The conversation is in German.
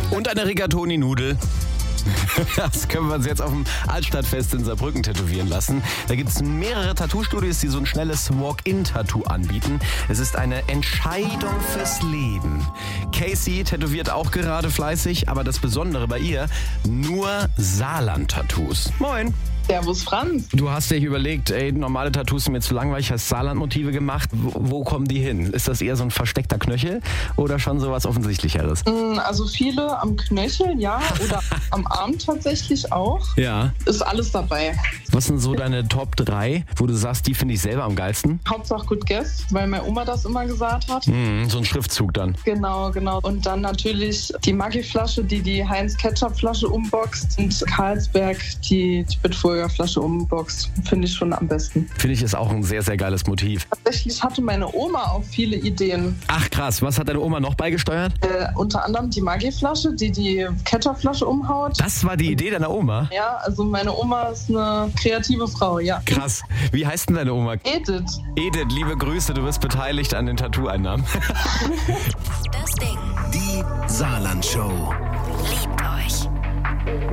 Und eine Rigatoni-Nudel. Das können wir uns jetzt auf dem Altstadtfest in Saarbrücken tätowieren lassen. Da gibt es mehrere Tattoo-Studios, die so ein schnelles Walk-in-Tattoo anbieten. Es ist eine Entscheidung fürs Leben. Casey tätowiert auch gerade fleißig, aber das Besondere bei ihr, nur Saarland-Tattoos. Moin! Servus Franz. Du hast dir überlegt, normale Tattoos sind mir zu langweilig, hast Saarland-Motive gemacht. Wo kommen die hin? Ist das eher so ein versteckter Knöchel oder schon sowas Offensichtlicheres? Also viele am Knöchel, ja, oder am Arm tatsächlich auch. Ja. Ist alles dabei. Was sind so deine Top 3, wo du sagst, die finde ich selber am geilsten? Hauptsache gut guess, weil meine Oma das immer gesagt hat. So ein Schriftzug dann. Genau. Und dann natürlich die Maggi-Flasche, die Heinz-Ketchup-Flasche umboxt und Carlsberg, die Bitburger Flasche umboxt. Finde ich schon am besten. Finde ich ist auch ein sehr, sehr geiles Motiv. Tatsächlich hatte meine Oma auch viele Ideen. Ach krass, was hat deine Oma noch beigesteuert? Unter anderem die Maggi-Flasche, die Ketchup-Flasche umhaut. Das war die Idee deiner Oma? Ja, also meine Oma ist eine kreative Frau, ja. Krass. Wie heißt denn deine Oma? Edith. Edith, liebe Grüße, du bist beteiligt an den Tattoo-Einnahmen. Das Ding. Die Saarland-Show. Liebt euch.